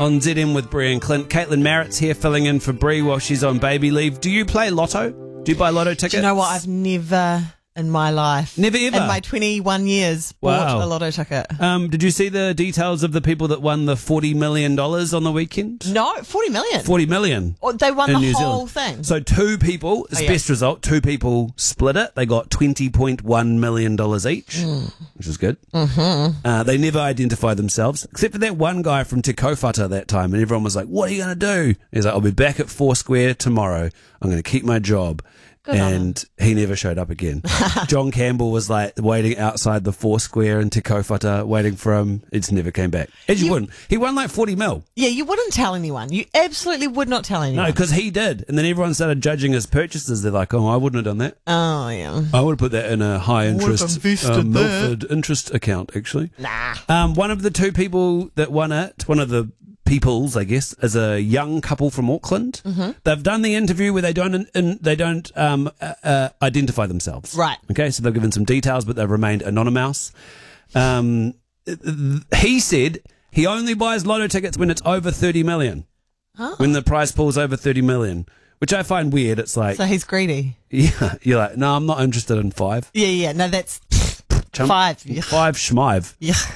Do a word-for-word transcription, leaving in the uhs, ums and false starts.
on Z M with Bree and Clint. Caitlin Merritt's here filling in for Bree while she's on baby leave. Do you play lotto? Do you buy lotto tickets? Do you know what? I've never in my life, Never ever? in my twenty-one years, bought Wow. a lotto ticket. Um, did you see the details of the people that won the forty million dollars on the weekend? No, forty million. forty million. Oh, they won in the New whole Zealand. thing. So two people, it's Oh, yeah. best result, two people split it. They got twenty point one million dollars each, Mm. which is good. Mm-hmm. Uh, they never identified themselves, except for that one guy from Te Kaupata that time, and everyone was like, what are you going to do? He's like, I'll be back at Foursquare tomorrow. I'm going to keep my job. Good on and he never showed up again. John Campbell was like waiting outside the Foursquare in Te Kaupata, waiting for him. It just never came back. As you, You- wouldn't. He won like forty mil. Yeah, you wouldn't tell anyone. You absolutely would not tell anyone. No, because he did. And then everyone started judging his purchases. They're like, oh, I wouldn't have done that. Oh, yeah. I would have put that in a high Would have interest invested um, that. Milford interest account, actually. Nah. Um, one of the two people that won it, one of the peoples, I guess, is a young couple from Auckland. Mm-hmm. They've done the interview where they don't in, in, they don't um, uh, uh, identify themselves. Right. Okay, so they've given some details, but they've remained anonymous. Um, he said he only buys lotto tickets when it's over thirty million. Oh. When the prize pool's over thirty million, which I find weird. It's like, So he's greedy. yeah, you're like, no, I'm not interested in five. Yeah, yeah. No, that's Chum- five. Yeah. Five schmive. Yeah.